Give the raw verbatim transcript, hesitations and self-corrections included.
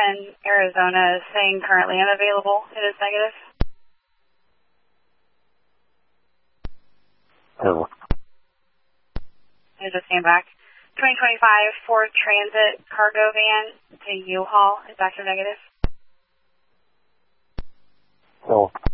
Tucson, Arizona is saying currently unavailable. It is negative. Oh. I just came back. twenty twenty-five Ford Transit cargo van to U-Haul is active negative. Oh.